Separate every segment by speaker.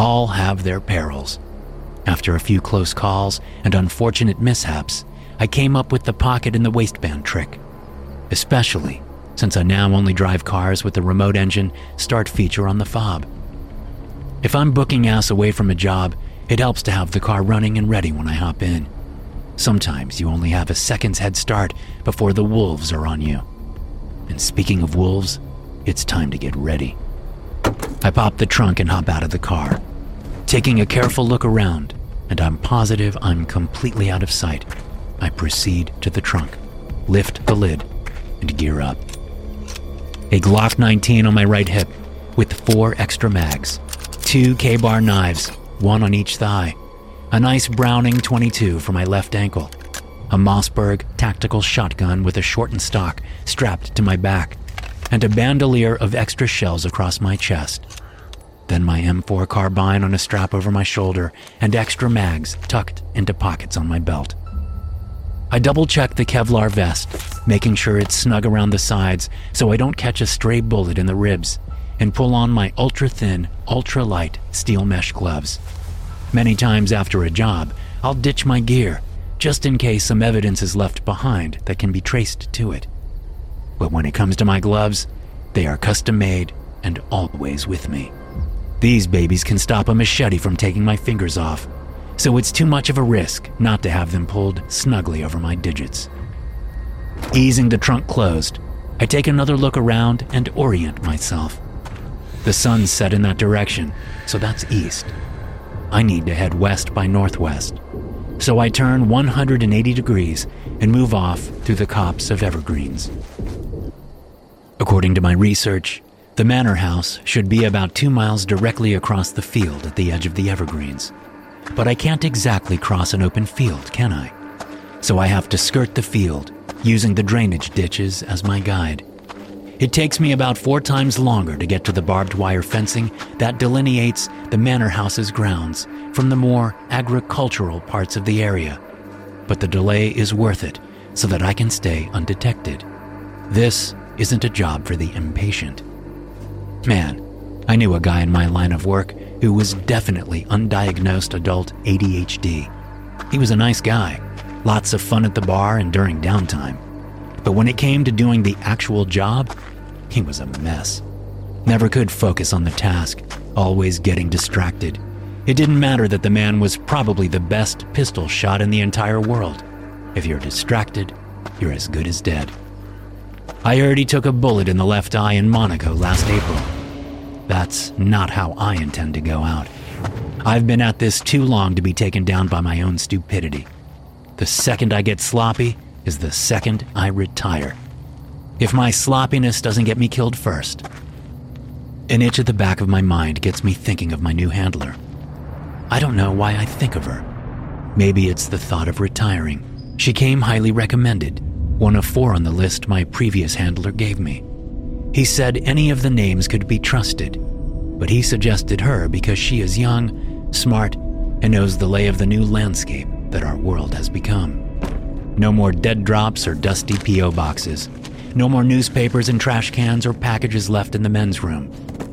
Speaker 1: All have their perils. After a few close calls and unfortunate mishaps, I came up with the pocket and the waistband trick, especially since I now only drive cars with the remote engine start feature on the fob. If I'm booking ass away from a job, it helps to have the car running and ready when I hop in. Sometimes you only have a second's head start before the wolves are on you. And speaking of wolves, it's time to get ready. I pop the trunk and hop out of the car, taking a careful look around, and I'm positive I'm completely out of sight. I proceed to the trunk, lift the lid, and gear up. A Glock 19 on my right hip with 4 extra mags, 2 K-bar knives, 1 on each thigh, a nice Browning 22 for my left ankle, a Mossberg tactical shotgun with a shortened stock strapped to my back, and a bandolier of extra shells across my chest. Then my M4 carbine on a strap over my shoulder and extra mags tucked into pockets on my belt. I double-check the Kevlar vest, making sure it's snug around the sides so I don't catch a stray bullet in the ribs, and pull on my ultra-thin, ultra-light steel mesh gloves. Many times after a job, I'll ditch my gear, just in case some evidence is left behind that can be traced to it. But when it comes to my gloves, they are custom-made and always with me. These babies can stop a machete from taking my fingers off, so it's too much of a risk not to have them pulled snugly over my digits. Easing the trunk closed, I take another look around and orient myself. The sun's set in that direction, so that's east. I need to head west by northwest, so I turn 180 degrees and move off through the copse of evergreens. According to my research, the manor house should be about 2 miles directly across the field at the edge of the evergreens. But I can't exactly cross an open field, can I? So I have to skirt the field, using the drainage ditches as my guide. It takes me about 4 times longer to get to the barbed wire fencing that delineates the manor house's grounds from the more agricultural parts of the area. But the delay is worth it so that I can stay undetected. This isn't a job for the impatient. Man, I knew a guy in my line of work who was definitely undiagnosed adult ADHD. He was a nice guy, lots of fun at the bar and during downtime. But when it came to doing the actual job, he was a mess. Never could focus on the task, always getting distracted. It didn't matter that the man was probably the best pistol shot in the entire world. If you're distracted, you're as good as dead. I already took a bullet in the left eye in Monaco last April. That's not how I intend to go out. I've been at this too long to be taken down by my own stupidity. The second I get sloppy is the second I retire. If my sloppiness doesn't get me killed first. An itch at the back of my mind gets me thinking of my new handler. I don't know why I think of her. Maybe it's the thought of retiring. She came highly recommended, one of 4 on the list my previous handler gave me. He said any of the names could be trusted, but he suggested her because she is young, smart, and knows the lay of the new landscape that our world has become. No more dead drops or dusty P.O. boxes. No more newspapers and trash cans or packages left in the men's room.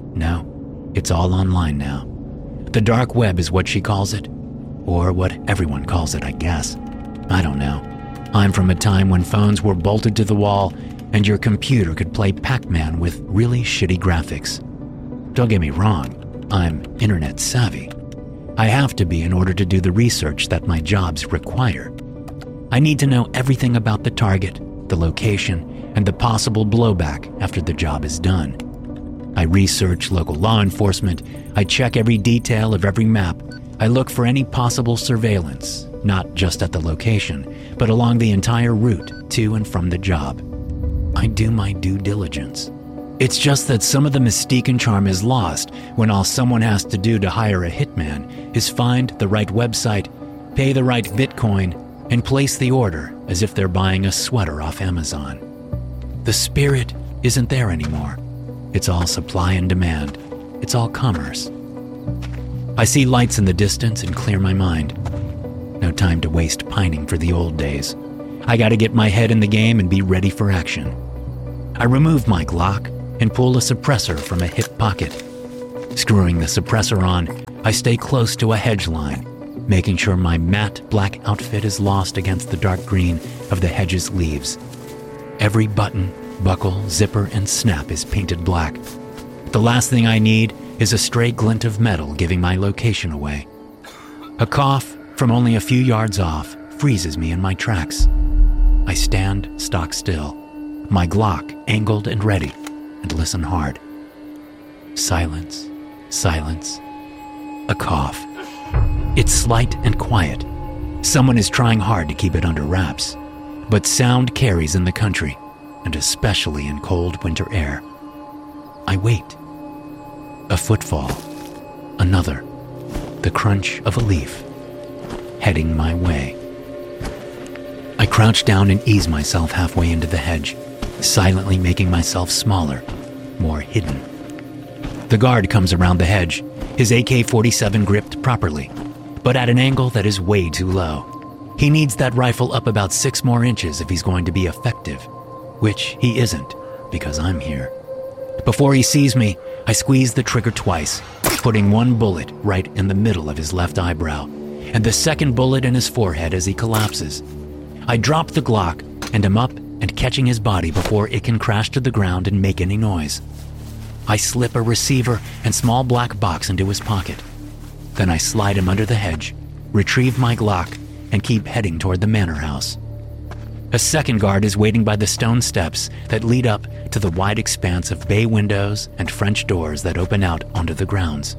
Speaker 1: No, it's all online now. The dark web is what she calls it, or what everyone calls it, I guess. I don't know. I'm from a time when phones were bolted to the wall and your computer could play Pac-Man with really shitty graphics. Don't get me wrong, I'm internet savvy. I have to be in order to do the research that my jobs require. I need to know everything about the target, the location, and the possible blowback after the job is done. I research local law enforcement, I check every detail of every map, I look for any possible surveillance, not just at the location, but along the entire route to and from the job. I do my due diligence. It's just that some of the mystique and charm is lost when all someone has to do to hire a hitman is find the right website, pay the right Bitcoin, and place the order as if they're buying a sweater off Amazon. The spirit isn't there anymore. It's all supply and demand. It's all commerce. I see lights in the distance and clear my mind. No time to waste pining for the old days. I gotta get my head in the game and be ready for action. I remove my Glock and pull a suppressor from a hip pocket. Screwing the suppressor on, I stay close to a hedge line, making sure my matte black outfit is lost against the dark green of the hedge's leaves. Every button, buckle, zipper, and snap is painted black. The last thing I need is a stray glint of metal giving my location away. A cough from only a few yards off freezes me in my tracks. I stand stock still, my Glock angled and ready, and listen hard. Silence, silence. A cough. It's slight and quiet. Someone is trying hard to keep it under wraps. But sound carries in the country, and especially in cold winter air. I wait. A footfall. Another. The crunch of a leaf. Heading my way. I crouch down and ease myself halfway into the hedge, silently making myself smaller, more hidden. The guard comes around the hedge, his AK-47 gripped properly, but at an angle that is way too low. He needs that rifle up about 6 more inches if he's going to be effective, which he isn't, because I'm here. Before he sees me, I squeeze the trigger twice, putting one bullet right in the middle of his left eyebrow, and the second bullet in his forehead as he collapses. I drop the Glock and am up and catching his body before it can crash to the ground and make any noise. I slip a receiver and small black box into his pocket. Then I slide him under the hedge, retrieve my Glock, and keep heading toward the manor house. A second guard is waiting by the stone steps that lead up to the wide expanse of bay windows and French doors that open out onto the grounds.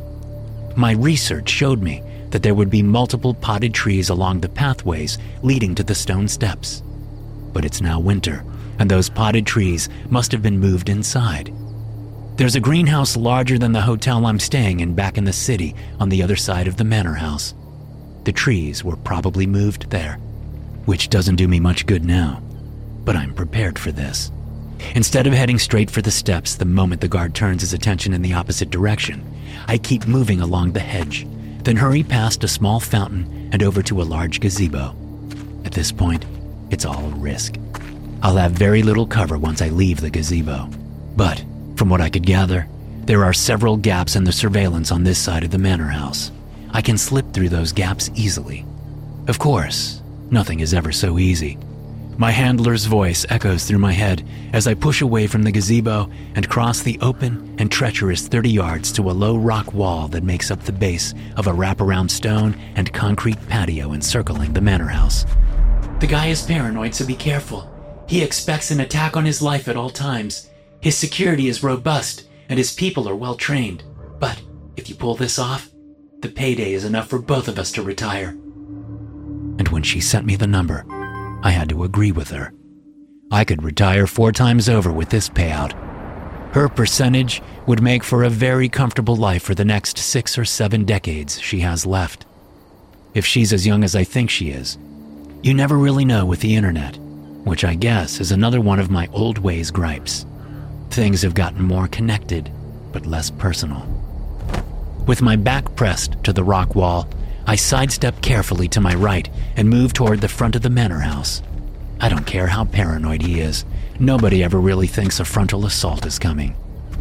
Speaker 1: My research showed me that there would be multiple potted trees along the pathways leading to the stone steps. But it's now winter, and those potted trees must have been moved inside. There's a greenhouse larger than the hotel I'm staying in back in the city on the other side of the manor house. The trees were probably moved there, which doesn't do me much good now, but I'm prepared for this. Instead of heading straight for the steps the moment the guard turns his attention in the opposite direction, I keep moving along the hedge, then hurry past a small fountain and over to a large gazebo. At this point, it's all a risk. I'll have very little cover once I leave the gazebo, but from what I could gather, there are several gaps in the surveillance on this side of the manor house. I can slip through those gaps easily. Of course, nothing is ever so easy. My handler's voice echoes through my head as I push away from the gazebo and cross the open and treacherous 30 yards to a low rock wall that makes up the base of a wraparound stone and concrete patio encircling the manor house.
Speaker 2: The guy is paranoid, so be careful. He expects an attack on his life at all times. His security is robust, and his people are well trained. But if you pull this off, the payday is enough for both of us to retire.
Speaker 1: And when she sent me the number, I had to agree with her. I could retire 4 times over with this payout. Her percentage would make for a very comfortable life for the next 6 or 7 decades she has left. If she's as young as I think she is. You never really know with the internet, which I guess is another one of my old ways gripes. Things have gotten more connected, but less personal. With my back pressed to the rock wall, I sidestep carefully to my right and move toward the front of the manor house. I don't care how paranoid he is. Nobody ever really thinks a frontal assault is coming.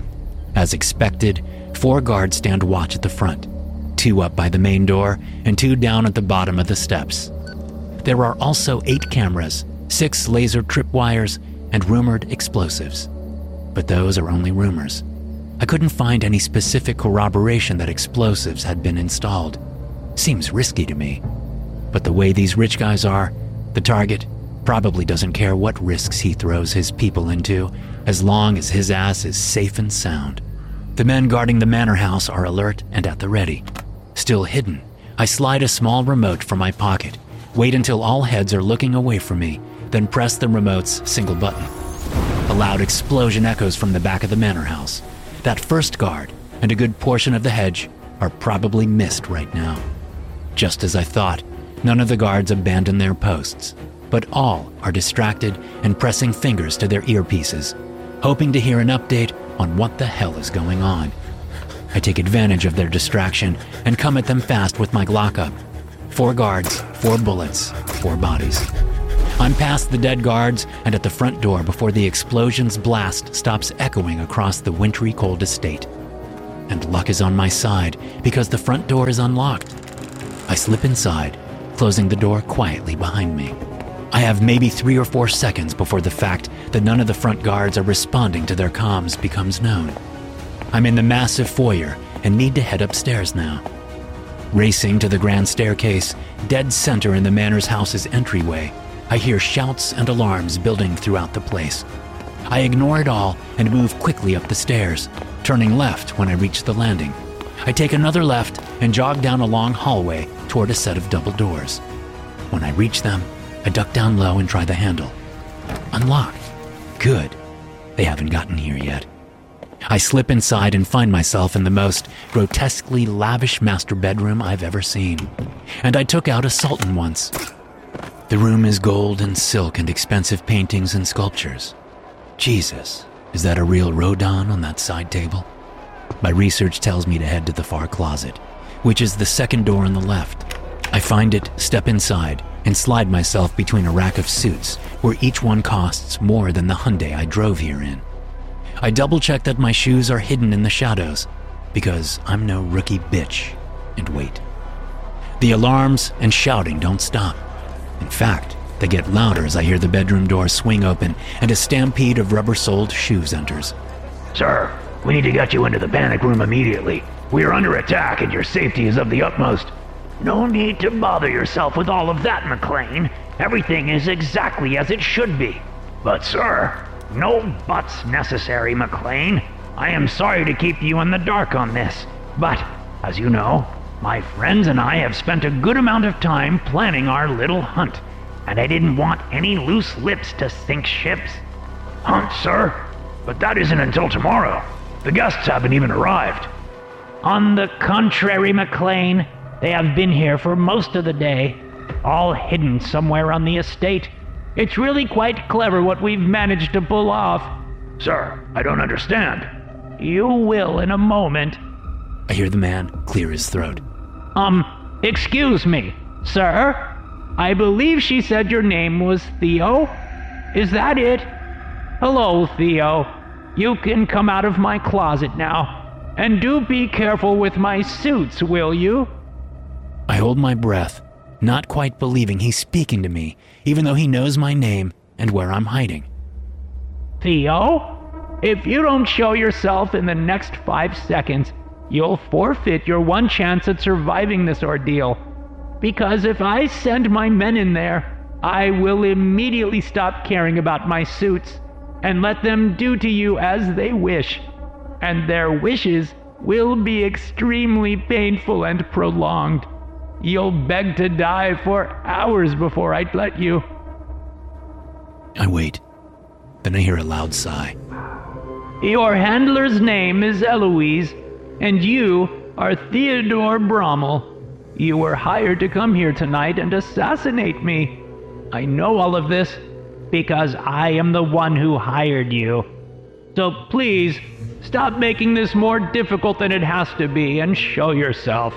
Speaker 1: As expected, 4 guards stand watch at the front, 2 up by the main door and 2 down at the bottom of the steps. There are also 8 cameras, 6 laser tripwires, and rumored explosives. But those are only rumors. I couldn't find any specific corroboration that explosives had been installed. Seems risky to me. But the way these rich guys are, the target probably doesn't care what risks he throws his people into, as long as his ass is safe and sound. The men guarding the manor house are alert and at the ready. Still hidden, I slide a small remote from my pocket, wait until all heads are looking away from me, then press the remote's single button. A loud explosion echoes from the back of the manor house. That first guard and a good portion of the hedge are probably missed right now. Just as I thought, none of the guards abandon their posts, but all are distracted and pressing fingers to their earpieces, hoping to hear an update on what the hell is going on. I take advantage of their distraction and come at them fast with my Glock up. 4 guards, 4 bullets, 4 bodies. I'm past the dead guards and at the front door before the explosion's blast stops echoing across the wintry cold estate. and luck is on my side because the front door is unlocked. I slip inside, closing the door quietly behind me. I have maybe 3 or 4 seconds before the fact that none of the front guards are responding to their comms becomes known. I'm in the massive foyer and need to head upstairs now. Racing to the grand staircase, dead center in the manor's house's entryway, I hear shouts and alarms building throughout the place. I ignore it all and move quickly up the stairs, turning left when I reach the landing. I take another left and jog down a long hallway toward a set of double doors. When I reach them, I duck down low and try the handle. Unlocked. Good. They haven't gotten here yet. I slip inside and find myself in the most grotesquely lavish master bedroom I've ever seen. And I took out a sultan once. The room is gold and silk and expensive paintings and sculptures. Jesus, is that a real Rodin on that side table? My research tells me to head to the far closet, which is the second door on the left. I find it, step inside, and slide myself between a rack of suits where each one costs more than the Hyundai I drove here in. I double-check that my shoes are hidden in the shadows, because I'm no rookie bitch, and wait. The alarms and shouting don't stop. In fact, they get louder as I hear the bedroom door swing open and a stampede of rubber-soled shoes enters.
Speaker 3: Sir, we need to get you into the panic room immediately. We are under attack and your safety is of the utmost. No need to bother yourself with all of that, McLean. Everything is exactly as it should be. But sir, no buts necessary, McLean. I am sorry to keep you in the dark on this, but, as you know, my friends and I have spent a good amount of time planning our little hunt, and I didn't want any loose lips to sink ships. Hunt, sir? But that isn't until tomorrow. The guests haven't even arrived. On the contrary, McLean, they have been here for most of the day, all hidden somewhere on the estate. It's really quite clever what we've managed to pull off. Sir, I don't understand. You will in a moment.
Speaker 1: I hear the man clear his throat.
Speaker 4: Excuse me, sir? I believe she said your name was Theo? Is that it? Hello, Theo. You can come out of my closet now. And do be careful with my suits, will you?
Speaker 1: I hold my breath, not quite believing he's speaking to me, even though he knows my name and where I'm hiding.
Speaker 4: Theo, if you don't show yourself in the next 5 seconds, you'll forfeit your one chance at surviving this ordeal. Because if I send my men in there, I will immediately stop caring about my suits and let them do to you as they wish. And their wishes will be extremely painful and prolonged. You'll beg to die for hours before I'd let you.
Speaker 1: I wait. Then I hear a loud sigh.
Speaker 4: Your handler's name is Eloise, and you are Theodore Brommel. You were hired to come here tonight and assassinate me. I know all of this because I am the one who hired you. So please, stop making this more difficult than it has to be and show yourself.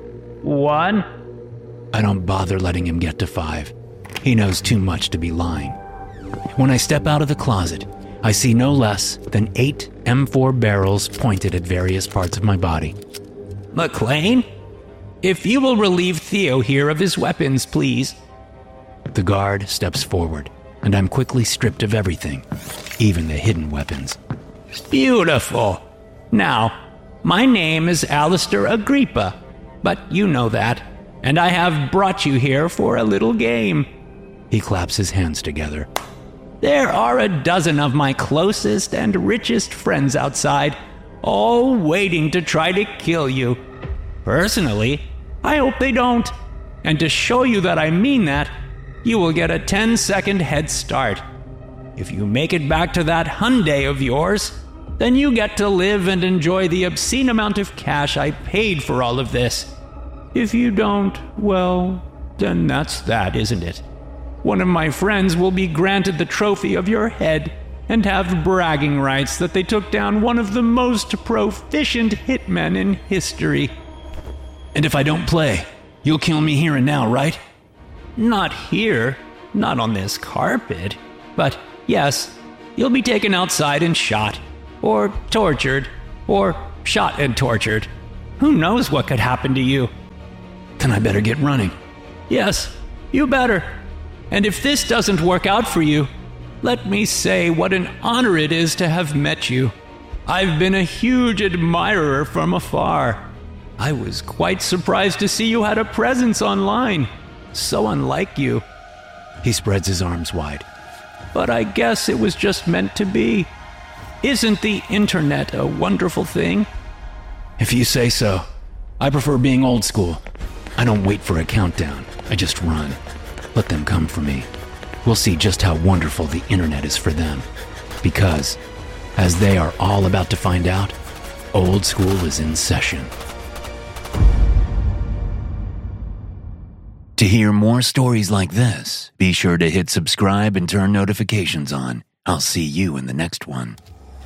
Speaker 4: 1.
Speaker 1: I don't bother letting him get to 5. He knows too much to be lying. When I step out of the closet, I see no less than 8 M4 barrels pointed at various parts of my body.
Speaker 2: McLean? If you will relieve Theo here of his weapons, please.
Speaker 1: The guard steps forward, and I'm quickly stripped of everything, even the hidden weapons.
Speaker 2: Beautiful. Now, my name is Alistair Agrippa, but you know that, and I have brought you here for a little game.
Speaker 1: He claps his hands together.
Speaker 2: There are a dozen of my closest and richest friends outside, all waiting to try to kill you. Personally, I hope they don't. And to show you that I mean that, you will get a 10-second head start. If you make it back to that Hyundai of yours, then you get to live and enjoy the obscene amount of cash I paid for all of this. If you don't, well, then that's that, isn't it? One of my friends will be granted the trophy of your head and have bragging rights that they took down one of the most proficient hitmen in history.
Speaker 1: And if I don't play, you'll kill me here and now, right?
Speaker 2: Not here, not on this carpet, but yes, you'll be taken outside and shot, or tortured, or
Speaker 4: shot and tortured. Who knows what could happen to you?
Speaker 2: Then I better get running.
Speaker 4: Yes, you better. And if this doesn't work out for you, let me say what an honor it is to have met you. I've been a huge admirer from afar. I was quite surprised to see you had a presence online. So unlike you.
Speaker 1: He spreads his arms wide.
Speaker 4: But I guess it was just meant to be. Isn't the internet a wonderful thing?
Speaker 1: If you say so. I prefer being old school. I don't wait for a countdown. I just run. Let them come for me. We'll see just how wonderful the internet is for them. Because, as they are all about to find out, old school is in session. To hear more stories like this, be sure to hit subscribe and turn notifications on. I'll see you in the next one.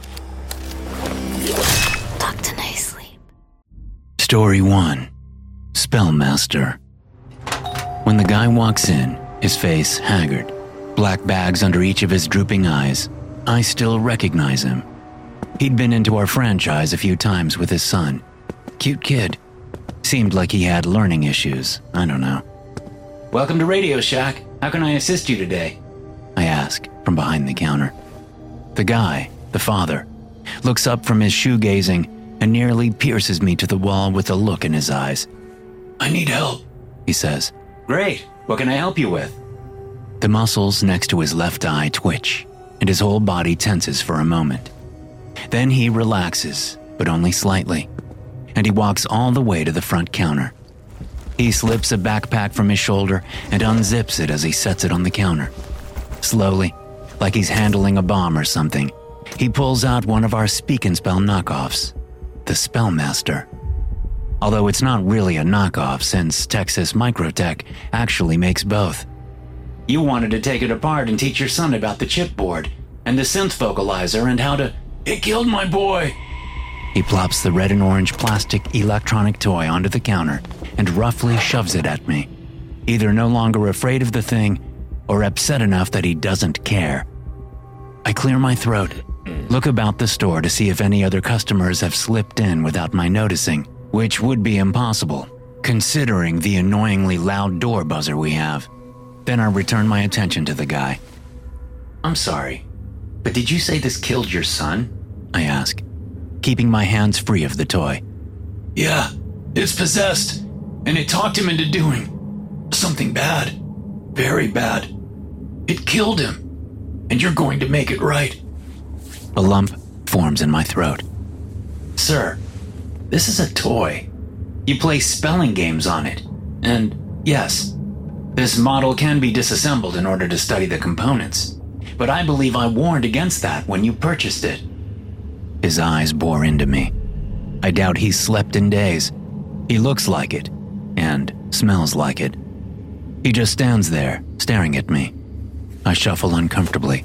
Speaker 5: Dr. Nice Sleep.
Speaker 1: Story 1. Spellmaster. When the guy walks in, his face haggard, black bags under each of his drooping eyes, I still recognize him. He'd been into our franchise a few times with his son. Cute kid. Seemed like he had learning issues. I don't know.
Speaker 2: Welcome to Radio Shack. How can I assist you today?
Speaker 1: I ask from behind the counter. The guy, the father, looks up from his shoegazing and nearly pierces me to the wall with a look in his eyes.
Speaker 2: I need help,
Speaker 1: he says.
Speaker 2: Great. What can I help you with?
Speaker 1: The muscles next to his left eye twitch, and his whole body tenses for a moment. Then he relaxes, but only slightly, and he walks all the way to the front counter. He slips a backpack from his shoulder and unzips it as he sets it on the counter. Slowly, like he's handling a bomb or something, he pulls out one of our Speak and Spell knockoffs, the Spellmaster. Although it's not really a knockoff since Texas Microtech actually makes both.
Speaker 2: You wanted to take it apart and teach your son about the chipboard and the synth vocalizer and how to... It killed my boy!
Speaker 1: He plops the red and orange plastic electronic toy onto the counter and roughly shoves it at me, either no longer afraid of the thing or upset enough that he doesn't care. I clear my throat, look about the store to see if any other customers have slipped in without my noticing, which would be impossible, considering the annoyingly loud door buzzer we have. Then I return my attention to the guy.
Speaker 2: I'm sorry, but did you say this killed your son?
Speaker 1: I ask, keeping my hands free of the toy.
Speaker 2: Yeah, it's possessed, and it talked him into doing something bad. Very bad. It killed him, and you're going to make it right.
Speaker 1: A lump forms in my throat.
Speaker 2: Sir, this is a toy. You play spelling games on it. And yes, this model can be disassembled in order to study the components. But I believe I warned against that when you purchased it.
Speaker 1: His eyes bore into me. I doubt he's slept in days. He looks like it, and smells like it. He just stands there, staring at me. I shuffle uncomfortably.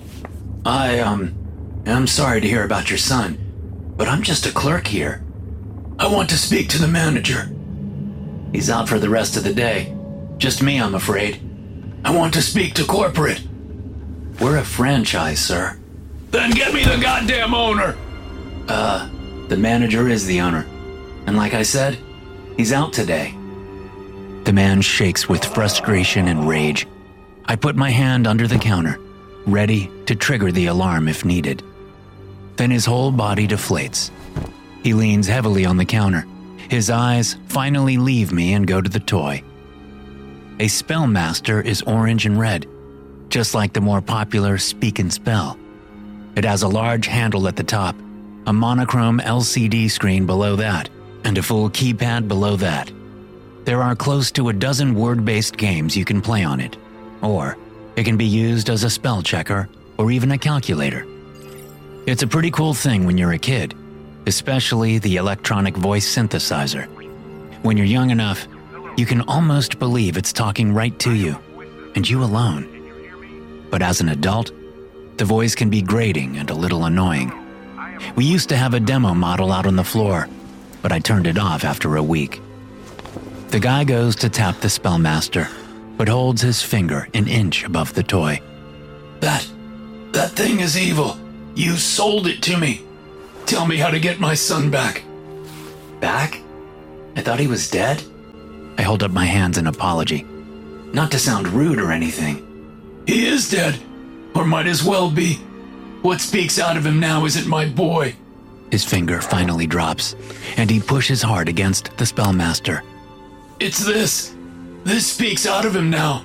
Speaker 2: I'm sorry to hear about your son, but I'm just a clerk here. I want to speak to the manager. He's out for the rest of the day. Just me, I'm afraid. I want to speak to corporate. We're a franchise, sir. Then get me the goddamn owner! The manager is the owner. And like I said, he's out today.
Speaker 1: The man shakes with frustration and rage. I put my hand under the counter, ready to trigger the alarm if needed. Then his whole body deflates. He leans heavily on the counter. His eyes finally leave me and go to the toy. A Spellmaster is orange and red, just like the more popular Speak and Spell. It has a large handle at the top, a monochrome LCD screen below that, and a full keypad below that. There are close to a dozen word-based games you can play on it, or it can be used as a spell checker or even a calculator. It's a pretty cool thing when you're a kid, especially the electronic voice synthesizer. When you're young enough, you can almost believe it's talking right to you, and you alone. But as an adult, the voice can be grating and a little annoying. We used to have a demo model out on the floor, but I turned it off after a week. The guy goes to tap the Spellmaster, but holds his finger an inch above the toy.
Speaker 2: That thing is evil. You sold it to me. Tell me how to get my son back. Back? I thought he was dead? I hold up my hands in apology. Not to sound rude or anything. He is dead, or might as well be. What speaks out of him now isn't my boy. His finger finally drops, and he pushes hard against the spellmaster. It's this. This speaks out of him now.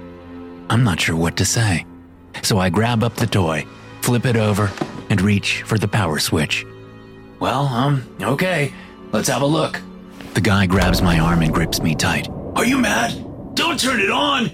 Speaker 2: I'm not sure what to say, so I grab up the toy, flip it over, and reach for the power switch. Well, okay. Let's have a look. The guy grabs my arm and grips me tight. Are you mad? Don't turn it on!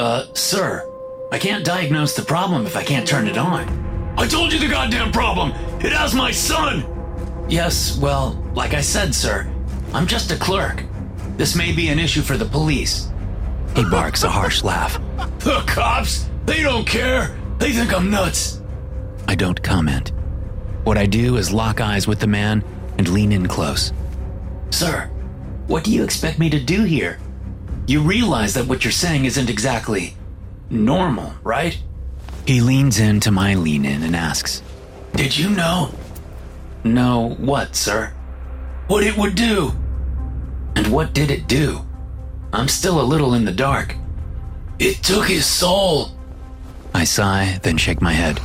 Speaker 2: Sir, I can't diagnose the problem if I can't turn it on. I told you the goddamn problem! It has my son! Yes, well, like I said, sir, I'm just a clerk. This may be an issue for the police. He barks a harsh laugh. The cops? They don't care! They think I'm nuts! I don't comment. What I do is lock eyes with the man and lean in close. Sir, what do you expect me to do here? You realize that what you're saying isn't exactly normal, right? He leans into my lean-in and asks, Did you know? Know what, sir? What it would do. And what did it do? I'm still a little in the dark. It took his soul. I sigh, then shake my head.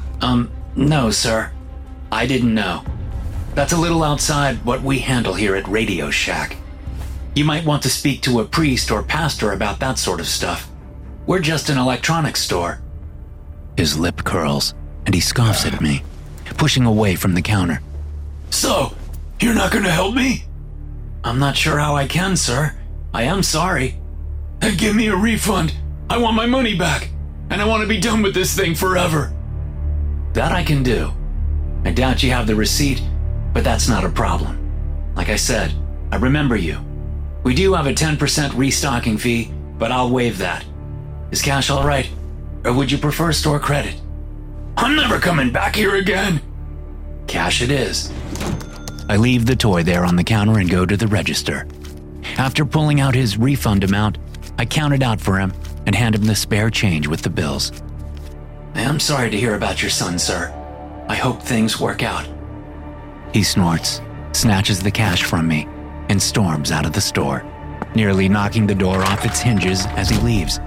Speaker 2: No, sir. I didn't know. That's a little outside what we handle here at Radio Shack. You might want to speak to a priest or pastor about that sort of stuff. We're just an electronics store. His lip curls, and he scoffs at me, pushing away from the counter. So, you're not gonna help me? I'm not sure how I can, sir. I am sorry. Then give me a refund. I want my money back, and I want to be done with this thing forever. That I can do. I doubt you have the receipt, but that's not a problem. Like I said, I remember you. We do have a 10% restocking fee, but I'll waive that. Is cash all right? Or would you prefer store credit? I'm never coming back here again. Cash it is. I leave the toy there on the counter and go to the register. After pulling out his refund amount, I count it out for him and hand him the spare change with the bills. I am sorry to hear about your son, sir. I hope things work out. He snorts, snatches the cash from me, and storms out of the store, nearly knocking the door off its hinges as he leaves.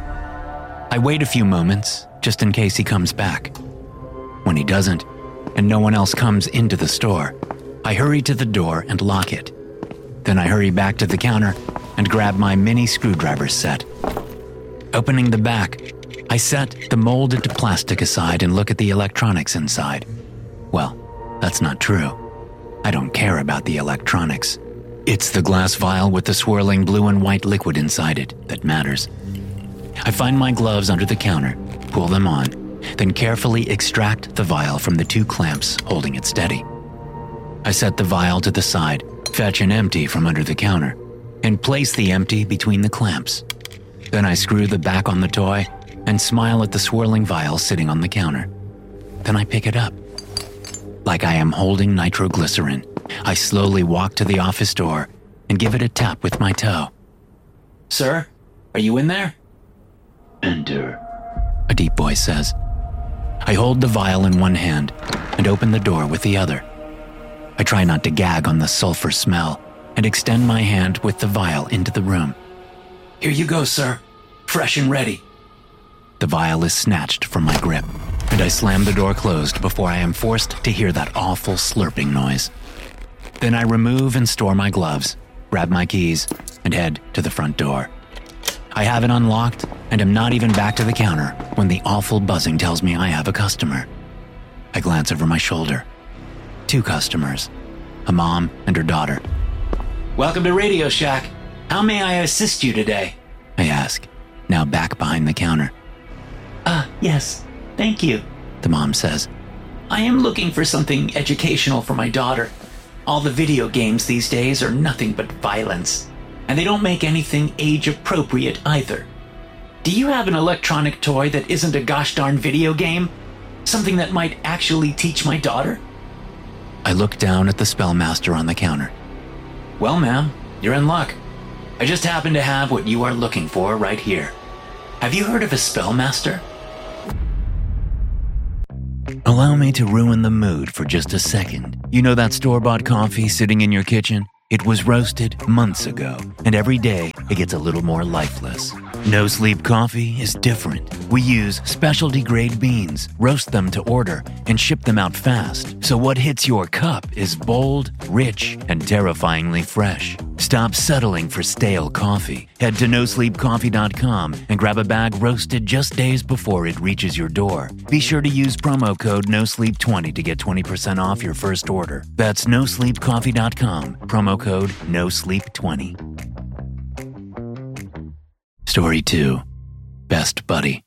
Speaker 2: I wait a few moments, just in case he comes back. When he doesn't, and no one else comes into the store, I hurry to the door and lock it. Then I hurry back to the counter and grab my mini screwdriver set. Opening the back, I set the molded plastic aside and look at the electronics inside. Well, that's not true. I don't care about the electronics. It's the glass vial with the swirling blue and white liquid inside it that matters. I find my gloves under the counter, pull them on, then carefully extract the vial from the two clamps holding it steady. I set the vial to the side, fetch an empty from under the counter, and place the empty between the clamps. Then I screw the back on the toy and smile at the swirling vial sitting on the counter. Then I pick it up. Like I am holding nitroglycerin, I slowly walk to the office door and give it a tap with my toe. Sir, are you in there? Enter, a deep voice says. I hold the vial in one hand and open the door with the other. I try not to gag on the sulfur smell and extend my hand with the vial into the room. Here you go, sir. Fresh and ready. The vial is snatched from my grip, and I slam the door closed before I am forced to hear that awful slurping noise. Then I remove and store my gloves, grab my keys, and head to the front door. I have it unlocked and am not even back to the counter when the awful buzzing tells me I have a customer. I glance over my shoulder. 2 customers, a mom and her daughter. Welcome to Radio Shack. How may I assist you today? I ask, now back behind the counter. Yes, thank you, the mom says. I am looking for something educational for my daughter. All the video games these days are nothing but violence, and they don't make anything age-appropriate either. Do you have an electronic toy that isn't a gosh darn video game? Something that might actually teach my daughter? I look down at the spellmaster on the counter. Well, ma'am, you're in luck. I just happen to have what you are looking for right here. Have you heard of a spellmaster?
Speaker 1: Allow me to ruin the mood for just a second. You know that store-bought coffee sitting in your kitchen? It was roasted months ago, and every day it gets a little more lifeless. No Sleep Coffee is different. We use specialty grade beans, roast them to order, and ship them out fast. So what hits your cup is bold, rich, and terrifyingly fresh. Stop settling for stale coffee. Head to nosleepcoffee.com and grab a bag roasted just days before it reaches your door. Be sure to use promo code NOSLEEP20 to get 20% off your first order. That's nosleepcoffee.com, promo code NOSLEEP20. Story 2. Best Buddy.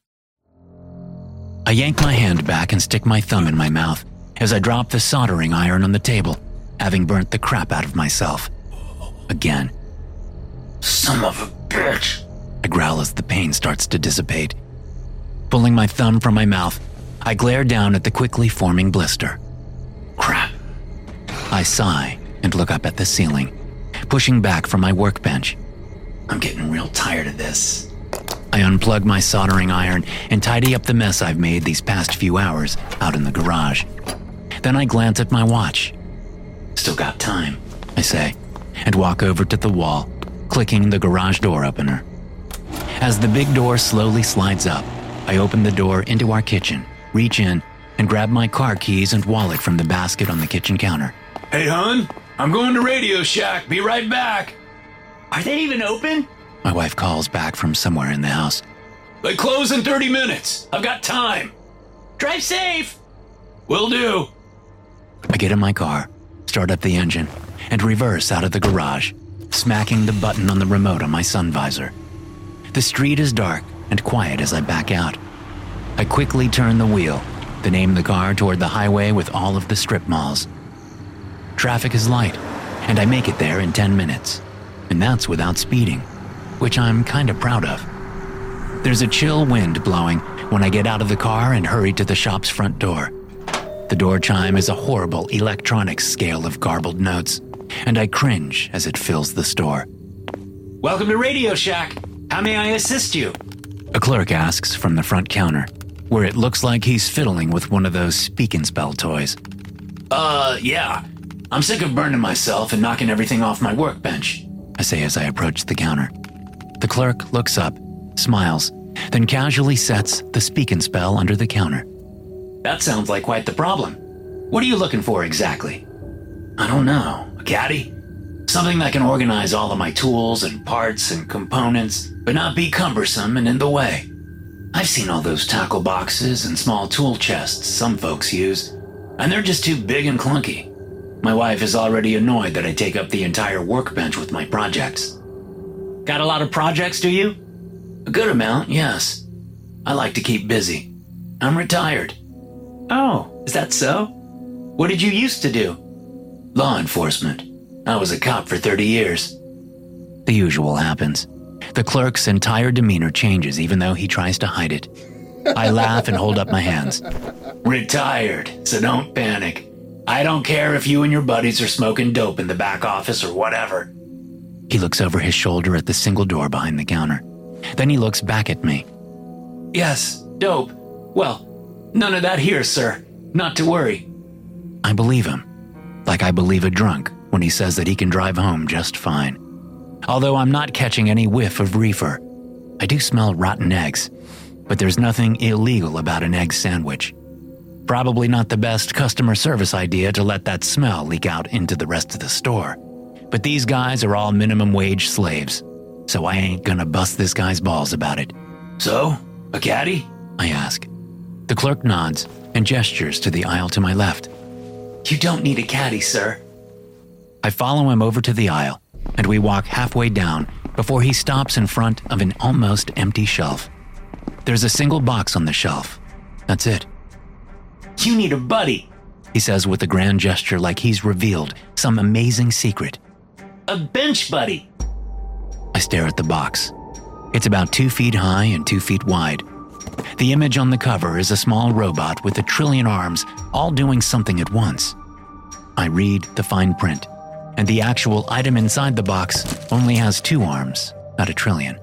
Speaker 1: I yank my hand back and stick my thumb in my mouth as I drop the soldering iron on the table, having burnt the crap out of myself. Again.
Speaker 3: Son of a bitch!
Speaker 1: I growl as the pain starts to dissipate. Pulling my thumb from my mouth, I glare down at the quickly forming blister. Crap. I sigh and look up at the ceiling, pushing back from my workbench.
Speaker 2: I'm getting real tired of this.
Speaker 1: I unplug my soldering iron and tidy up the mess I've made these past few hours out in the garage. Then I glance at my watch.
Speaker 2: Still got time,
Speaker 1: I say, and walk over to the wall, clicking the garage door opener. As the big door slowly slides up, I open the door into our kitchen, reach in, and grab my car keys and wallet from the basket on the kitchen counter.
Speaker 2: Hey, hon, I'm going to Radio Shack. Be right back. Are they even open?
Speaker 1: My wife calls back from somewhere in the house.
Speaker 2: They close in 30 minutes. I've got time. Drive safe. Will do.
Speaker 1: I get in my car, start up the engine, and reverse out of the garage, smacking the button on the remote on my sun visor. The street is dark and quiet as I back out. I quickly turn the wheel, then aim the car toward the highway with all of the strip malls. Traffic is light, and I make it there in 10 minutes. And that's without speeding, which I'm kind of proud of. There's a chill wind blowing when I get out of the car and hurry to the shop's front door. The door chime is a horrible electronics scale of garbled notes, and I cringe as it fills the store.
Speaker 2: Welcome to Radio Shack. How may I assist you?
Speaker 1: A clerk asks from the front counter, where it looks like he's fiddling with one of those speak and spell toys.
Speaker 2: Yeah. I'm sick of burning myself and knocking everything off my workbench,
Speaker 1: I say as I approach the counter. The clerk looks up, smiles, then casually sets the speak and spell under the counter.
Speaker 2: That sounds like quite the problem. What are you looking for exactly? I don't know. A caddy? Something that can organize all of my tools and parts and components, but not be cumbersome and in the way. I've seen all those tackle boxes and small tool chests some folks use, and they're just too big and clunky. My wife is already annoyed that I take up the entire workbench with my projects. Got a lot of projects, do you? A good amount, yes. I like to keep busy. I'm retired. Oh, is that so? What did you used to do? Law enforcement. I was a cop for 30 years.
Speaker 1: The usual happens. The clerk's entire demeanor changes even though he tries to hide it. I laugh and hold up my hands.
Speaker 2: Retired, so don't panic. I don't care if you and your buddies are smoking dope in the back office or whatever.
Speaker 1: He looks over his shoulder at the single door behind the counter. Then he looks back at me.
Speaker 2: Yes, dope. Well, none of that here, sir. Not to worry.
Speaker 1: I believe him. Like I believe a drunk when he says that he can drive home just fine. Although I'm not catching any whiff of reefer. I do smell rotten eggs, but there's nothing illegal about an egg sandwich. Probably not the best customer service idea to let that smell leak out into the rest of the store. But these guys are all minimum wage slaves, so I ain't gonna bust this guy's balls about it.
Speaker 2: So, a caddy?
Speaker 1: I ask. The clerk nods and gestures to the aisle to my left.
Speaker 2: You don't need a caddy, sir.
Speaker 1: I follow him over to the aisle, and we walk halfway down before he stops in front of an almost empty shelf. There's a single box on the shelf. That's it.
Speaker 2: You need a buddy,
Speaker 1: he says with a grand gesture like he's revealed some amazing secret.
Speaker 2: A bench buddy.
Speaker 1: I stare at the box. It's about 2 feet high and 2 feet wide. The image on the cover is a small robot with 1 trillion arms, all doing something at once. I read the fine print, and the actual item inside the box only has 2 arms, not 1 trillion.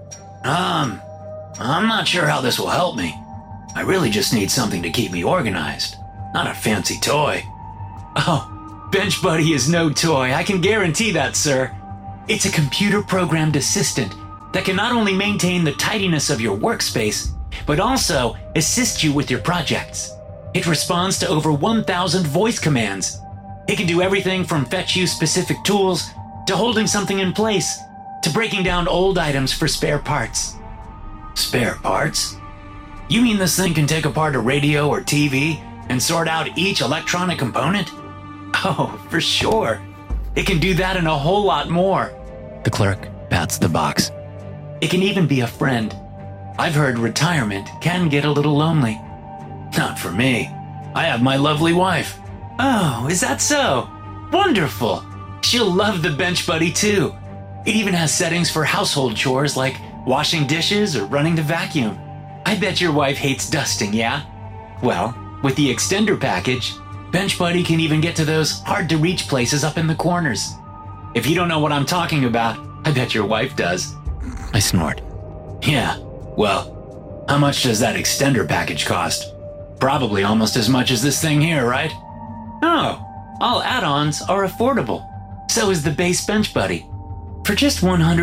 Speaker 2: I'm not sure how this will help me. I really just need something to keep me organized. not a fancy toy. Oh, Bench Buddy is no toy, I can guarantee that, sir. It's a computer-programmed assistant that can not only maintain the tidiness of your workspace, but also assist you with your projects. It responds to over 1,000 voice commands. It can do everything from fetch you specific tools, to holding something in place, to breaking down old items for spare parts. Spare parts? You mean this thing can take apart a radio or TV and sort out each electronic component? Oh, for sure. It can do that and a whole lot more.
Speaker 1: The clerk pats the box.
Speaker 2: It can even be a friend. I've heard retirement can get a little lonely. Not for me. I have my lovely wife. Oh, is that so? Wonderful. She'll love the Bench Buddy too. It even has settings for household chores like washing dishes or running the vacuum. I bet your wife hates dusting, yeah? Well, with the extender package, Bench Buddy can even get to those hard-to-reach places up in the corners. If you don't know what I'm talking about, I bet your wife does.
Speaker 1: I snort.
Speaker 2: Yeah, well, how much does that extender package cost? Probably almost as much as this thing here, right? Oh, all add-ons are affordable. So is the base Bench Buddy. For just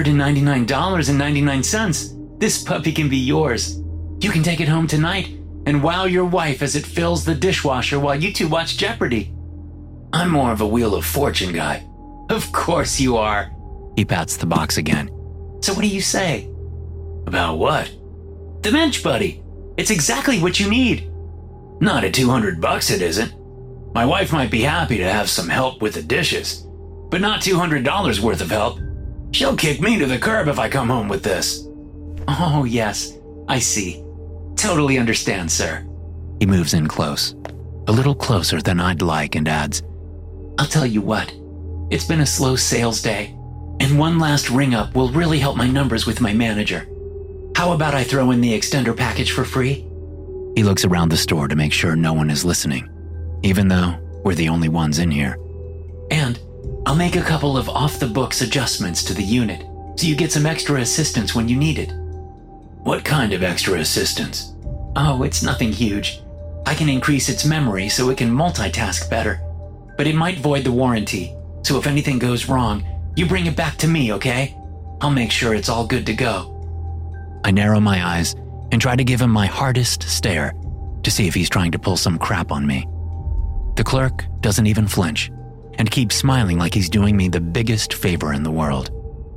Speaker 2: $199.99, this puppy can be yours. You can take it home tonight and wow your wife as it fills the dishwasher while you two watch Jeopardy. I'm more of a Wheel of Fortune guy. Of course you are.
Speaker 1: He pats the box again.
Speaker 2: So what do you say? About what? The Bench Buddy. It's exactly what you need. Not at $200 it isn't. My wife might be happy to have some help with the dishes, but not $200 worth of help. She'll kick me to the curb if I come home with this. Oh, yes, I see. Totally understand, sir.
Speaker 1: He moves in close, a little closer than I'd like, and adds,
Speaker 2: I'll tell you what, it's been a slow sales day, and one last ring-up will really help my numbers with my manager. How about I throw in the extender package for free?
Speaker 1: He looks around the store to make sure no one is listening, even though we're the only ones in here.
Speaker 2: And I'll make a couple of off-the-books adjustments to the unit, so you get some extra assistance when you need it. What kind of extra assistance? Oh, it's nothing huge. I can increase its memory so it can multitask better. But it might void the warranty, so if anything goes wrong, you bring it back to me, okay? I'll make sure it's all good to go.
Speaker 1: I narrow my eyes and try to give him my hardest stare to see if he's trying to pull some crap on me. The clerk doesn't even flinch and keeps smiling like he's doing me the biggest favor in the world.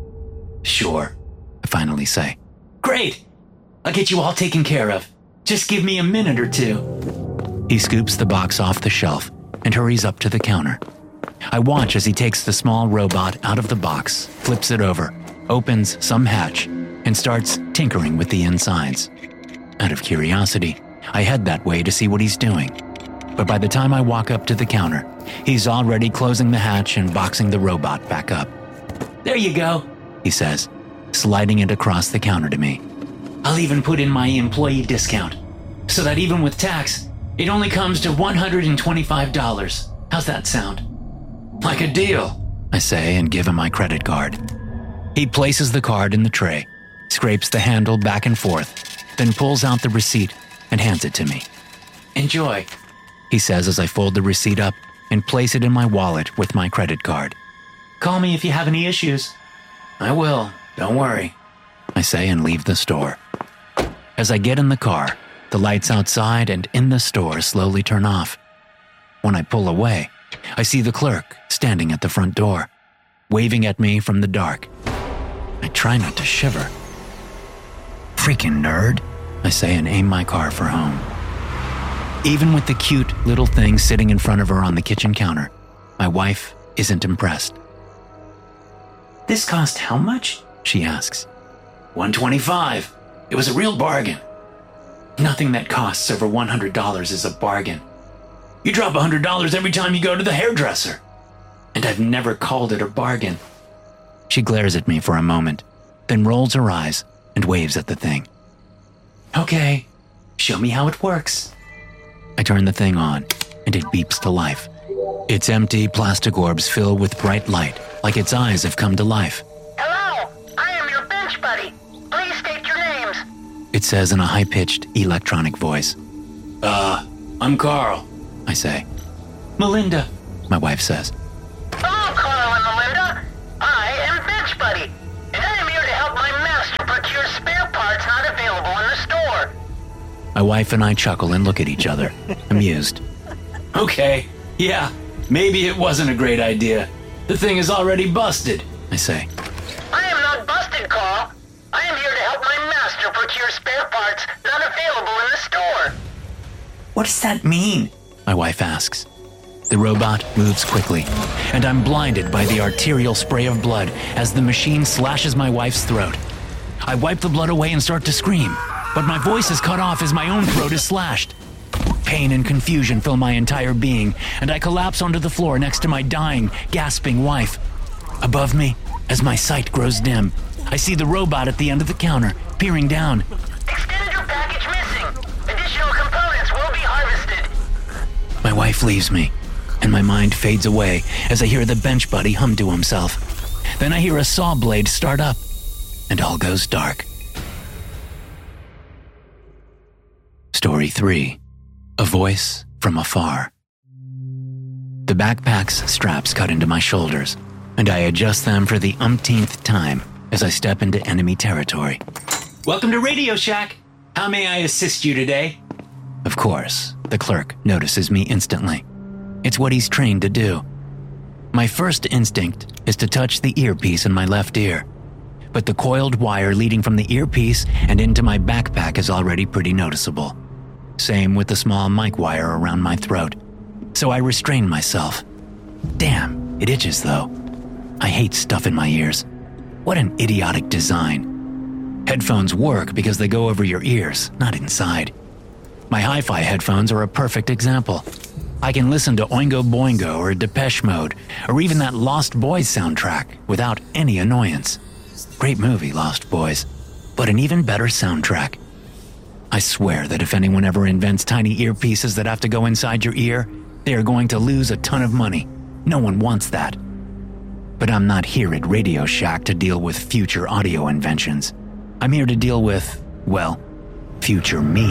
Speaker 2: Sure,
Speaker 1: I finally say.
Speaker 2: Great! I'll get you all taken care of. Just give me a minute or two.
Speaker 1: He scoops the box off the shelf and hurries up to the counter. I watch as he takes the small robot out of the box, flips it over, opens some hatch, and starts tinkering with the insides. Out of curiosity, I head that way to see what he's doing. But by the time I walk up to the counter, he's already closing the hatch and boxing the robot back up.
Speaker 2: There you go,
Speaker 1: he says, sliding it across the counter to me.
Speaker 2: I'll even put in my employee discount, so that even with tax, it only comes to $125. How's that sound? Like a deal,
Speaker 1: I say and give him my credit card. He places the card in the tray, scrapes the handle back and forth, then pulls out the receipt and hands it to me.
Speaker 2: Enjoy,
Speaker 1: he says as I fold the receipt up and place it in my wallet with my credit card.
Speaker 2: Call me if you have any issues. I will, don't worry,
Speaker 1: I say and leave the store. As I get in the car, the lights outside and in the store slowly turn off. When I pull away, I see the clerk standing at the front door, waving at me from the dark. I try not to shiver. Freaking nerd, I say and aim my car for home. Even with the cute little thing sitting in front of her on the kitchen counter, my wife isn't impressed.
Speaker 2: This cost how much? She asks. $125. It was a real bargain. Nothing that costs over $100 is a bargain. You drop $100 every time you go to the hairdresser. And I've never called it a bargain.
Speaker 1: She glares at me for a moment, then rolls her eyes and waves at the thing.
Speaker 2: Okay, show me how it works.
Speaker 1: I turn the thing on, and it beeps to life. Its empty plastic orbs fill with bright light, like its eyes have come to life.
Speaker 6: Hello, I am your Bench Buddy. Please state your names.
Speaker 1: It says in a high-pitched electronic voice.
Speaker 2: I'm Carl.
Speaker 1: I say.
Speaker 2: Melinda,
Speaker 1: My wife says.
Speaker 6: Hello, Carl and Melinda. I am Bench Buddy, and I am here to help my master procure spare parts not available in the store.
Speaker 1: My wife and I chuckle and look at each other, amused.
Speaker 2: okay, yeah, maybe it wasn't a great idea. The thing is already busted,
Speaker 1: I say.
Speaker 6: I am not busted, Carl. I am here to help my master procure spare parts not available in the store.
Speaker 2: What does that mean?
Speaker 1: My wife asks. The robot moves quickly, and I'm blinded by the arterial spray of blood as the machine slashes my wife's throat. I wipe the blood away and start to scream, but my voice is cut off as my own throat is slashed. Pain and confusion fill my entire being, and I collapse onto the floor next to my dying, gasping wife. Above me, as my sight grows dim, I see the robot at the end of the counter, peering down.
Speaker 6: Extender package missing. Additional components will be harvested.
Speaker 1: My wife leaves me, and my mind fades away as I hear the bench buddy hum to himself. Then I hear a saw blade start up, and all goes dark. Story 3. A Voice from Afar. The backpack's straps cut into my shoulders, and I adjust them for the umpteenth time as I step into enemy territory.
Speaker 2: Welcome to Radio Shack. How may I assist you today?
Speaker 1: Of course, the clerk notices me instantly. It's what he's trained to do. My first instinct is to touch the earpiece in my left ear, but the coiled wire leading from the earpiece and into my backpack is already pretty noticeable. Same with the small mic wire around my throat. So I restrain myself. Damn, it itches though. I hate stuff in my ears. What an idiotic design. Headphones work because they go over your ears, not inside. My hi-fi headphones are a perfect example. I can listen to Oingo Boingo or Depeche Mode, or even that Lost Boys soundtrack without any annoyance. Great movie, Lost Boys, but an even better soundtrack. I swear that if anyone ever invents tiny earpieces that have to go inside your ear, they are going to lose a ton of money. No one wants that. But I'm not here at Radio Shack to deal with future audio inventions. I'm here to deal with, well, future me.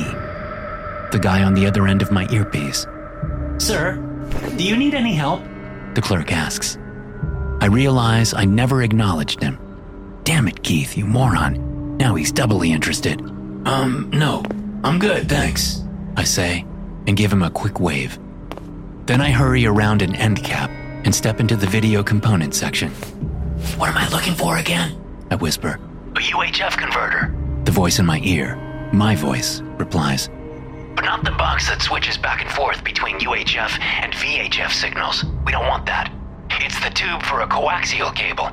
Speaker 1: The guy on the other end of my earpiece.
Speaker 2: Sir, do you need any help?
Speaker 1: The clerk asks. I realize I never acknowledged him. Damn it, Keith, you moron. Now he's doubly interested.
Speaker 2: No, I'm good, thanks,
Speaker 1: I say, and give him a quick wave. Then I hurry around an end cap and step into the video component section.
Speaker 2: What am I looking for again?
Speaker 1: I whisper.
Speaker 2: A UHF converter.
Speaker 1: The voice in my ear, my voice, replies.
Speaker 2: But not the box that switches back and forth between UHF and VHF signals. We don't want that. It's the tube for a coaxial cable.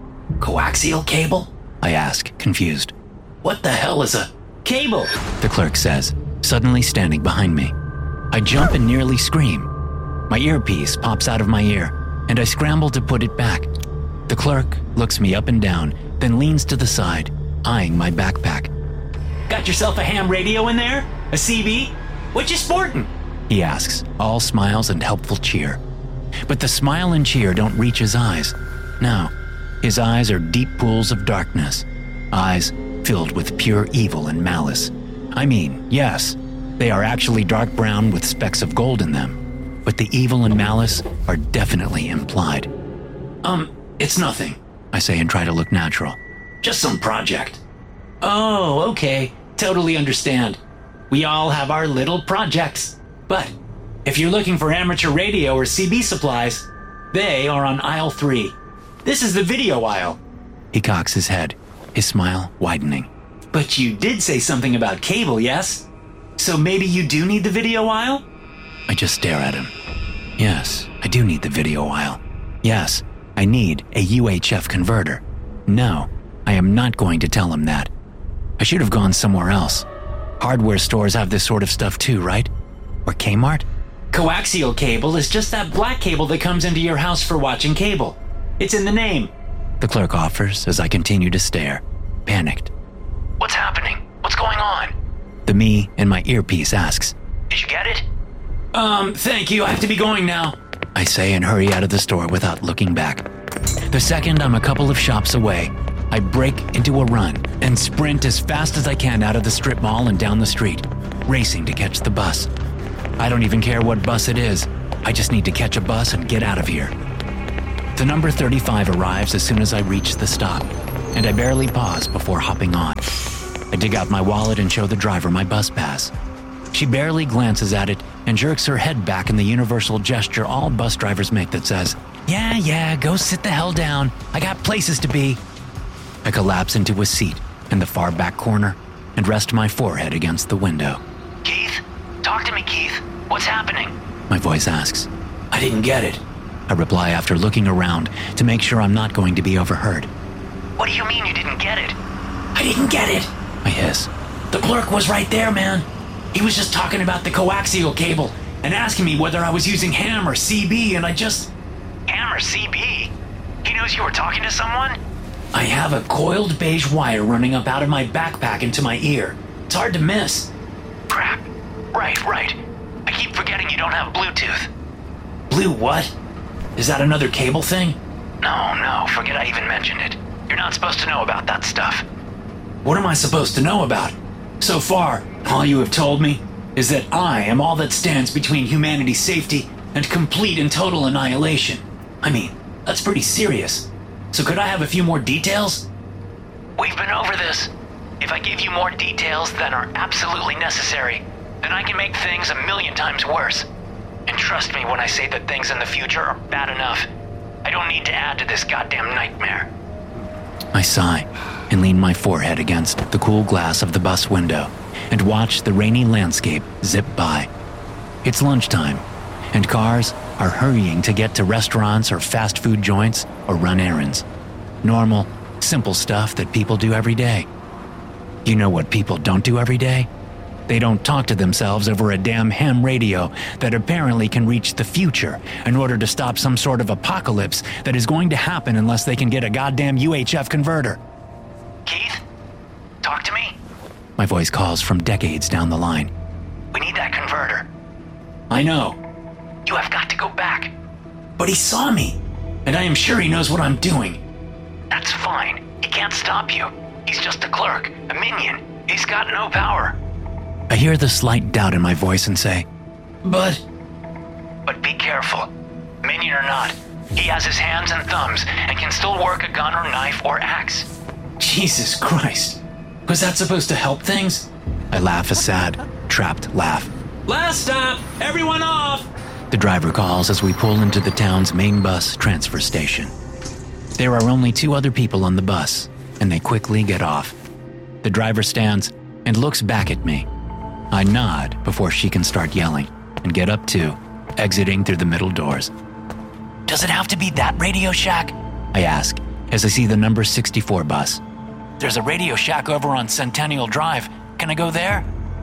Speaker 2: Coaxial cable?
Speaker 1: I ask, confused.
Speaker 2: What the hell is a cable?
Speaker 1: The clerk says, suddenly standing behind me. I jump and nearly scream. My earpiece pops out of my ear, and I scramble to put it back. The clerk looks me up and down, then leans to the side, eyeing my backpack.
Speaker 2: Got yourself a ham radio in there? A CB? What you sporting?
Speaker 1: He asks, all smiles and helpful cheer. But the smile and cheer don't reach his eyes. No, his eyes are deep pools of darkness. Eyes filled with pure evil and malice. I mean, yes, they are actually dark brown with specks of gold in them. But the evil and malice are definitely implied.
Speaker 2: It's nothing,
Speaker 1: I say and try to look natural.
Speaker 2: Just some project. Oh, okay. Totally understand. We all have our little projects. But if you're looking for amateur radio or CB supplies, they are on aisle 3. This is the video aisle.
Speaker 1: He cocks his head, his smile widening.
Speaker 2: But you did say something about cable, yes? So maybe you do need the video aisle?
Speaker 1: I just stare at him. Yes, I do need the video aisle. Yes, I need a UHF converter. No, I am not going to tell him that. I should have gone somewhere else. Hardware stores have this sort of stuff too, right? Or Kmart?
Speaker 2: Coaxial cable is just that black cable that comes into your house for watching cable. It's in the name.
Speaker 1: The clerk offers as I continue to stare, panicked.
Speaker 2: What's happening? What's going on?
Speaker 1: The me in my earpiece asks.
Speaker 2: Did you get it? Thank you. I have to be going now,
Speaker 1: I say and hurry out of the store without looking back. The second I'm a couple of shops away, I break into a run and sprint as fast as I can out of the strip mall and down the street, racing to catch the bus. I don't even care what bus it is. I just need to catch a bus and get out of here. The number 35 arrives as soon as I reach the stop, and I barely pause before hopping on. I dig out my wallet and show the driver my bus pass. She barely glances at it and jerks her head back in the universal gesture all bus drivers make that says, Yeah, go sit the hell down. I got places to be. I collapse into a seat in the far back corner and rest my forehead against the window.
Speaker 2: Keith? Talk to me, Keith. What's happening?
Speaker 1: My voice asks.
Speaker 2: I didn't get it.
Speaker 1: I reply after looking around to make sure I'm not going to be overheard.
Speaker 2: What do you mean you didn't get it? I didn't get it.
Speaker 1: I hiss.
Speaker 2: The clerk was right there, man. He was just talking about the coaxial cable and asking me whether I was using ham or CB, and I just... Ham or CB? He knows you were talking to someone? I have a coiled beige wire running up out of my backpack into my ear. It's hard to miss. Crap. Right. I keep forgetting you don't have Bluetooth. Blue what? Is that another cable thing? No, forget I even mentioned it. You're not supposed to know about that stuff. What am I supposed to know about? So far, all you have told me is that I am all that stands between humanity's safety and complete and total annihilation. I mean, that's pretty serious. So could I have a few more details? We've been over this. If I give you more details than are absolutely necessary, then I can make things 1,000,000 times worse. And trust me when I say that things in the future are bad enough. I don't need to add to this goddamn nightmare.
Speaker 1: I sigh and lean my forehead against the cool glass of the bus window and watch the rainy landscape zip by. It's lunchtime, and cars are hurrying to get to restaurants or fast food joints or run errands. Normal, simple stuff that people do every day. You know what people don't do every day? They don't talk to themselves over a damn ham radio that apparently can reach the future in order to stop some sort of apocalypse that is going to happen unless they can get a goddamn UHF converter.
Speaker 2: Keith? Talk to me?
Speaker 1: My voice calls from decades down the line.
Speaker 2: We need that converter. I know. You have got to go back. But he saw me, and I am sure he knows what I'm doing. That's fine. He can't stop you. He's just a clerk, a minion. He's got no power.
Speaker 1: I hear the slight doubt in my voice and say,
Speaker 2: But be careful. Minion or not, he has his hands and thumbs and can still work a gun or knife or axe. Jesus Christ. Was that supposed to help things?
Speaker 1: I laugh a sad, trapped laugh.
Speaker 2: Last stop! Everyone off!
Speaker 1: The driver calls as we pull into the town's main bus transfer station. There are only 2 other people on the bus, and they quickly get off. The driver stands and looks back at me. I nod before she can start yelling and get up too, exiting through the middle doors.
Speaker 2: Does it have to be that Radio Shack?
Speaker 1: I ask as I see the number 64 bus.
Speaker 2: There's a Radio Shack over on Centennial Drive. Can I go there?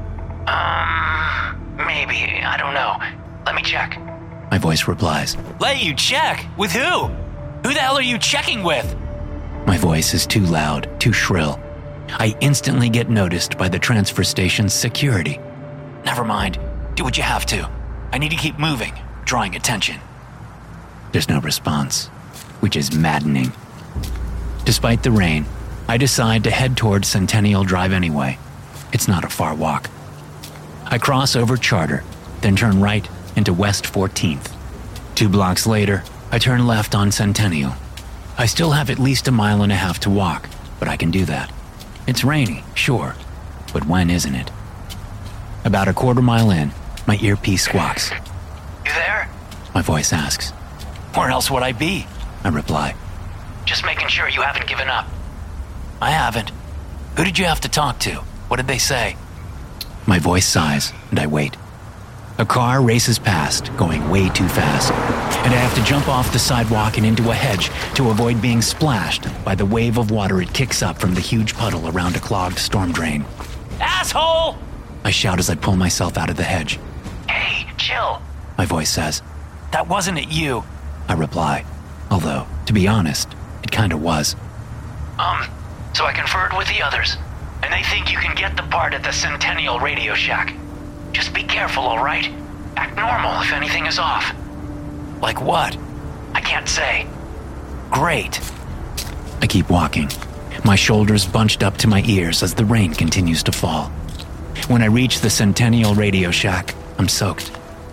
Speaker 2: Maybe. I don't know. Let me check.
Speaker 1: My voice replies.
Speaker 2: Let you check? With who? Who the hell are you checking with?
Speaker 1: My voice is too loud, too shrill. I instantly get noticed by the transfer station's security.
Speaker 2: Never mind. Do what you have to. I need to keep moving, drawing attention.
Speaker 1: There's no response, which is maddening. Despite the rain, I decide to head toward Centennial Drive anyway. It's not a far walk. I cross over Charter, then turn right into West 14th. 2 blocks later, I turn left on Centennial. I still have at least 1.5 miles to walk, but I can do that. It's rainy, sure, but when isn't it? About a 1/4 mile in, my earpiece squawks.
Speaker 2: You there?
Speaker 1: My voice asks.
Speaker 2: Where else would I be?
Speaker 1: I reply.
Speaker 2: Just making sure you haven't given up. I haven't. Who did you have to talk to? What did they say?
Speaker 1: My voice sighs, and I wait. A car races past, going way too fast, and I have to jump off the sidewalk and into a hedge to avoid being splashed by the wave of water it kicks up from the huge puddle around a clogged storm drain.
Speaker 2: Asshole!
Speaker 1: I shout as I pull myself out of the hedge.
Speaker 2: Hey, chill.
Speaker 1: My voice says.
Speaker 2: That wasn't at you.
Speaker 1: I reply, although, to be honest, it kinda was.
Speaker 2: So I conferred with the others, and they think you can get the part at the Centennial Radio Shack. Just be careful, all right? Act normal if anything is off. Like what? I can't say. Great.
Speaker 1: I keep walking, my shoulders bunched up to my ears as the rain continues to fall. When I reach the Centennial Radio Shack, I'm soaked,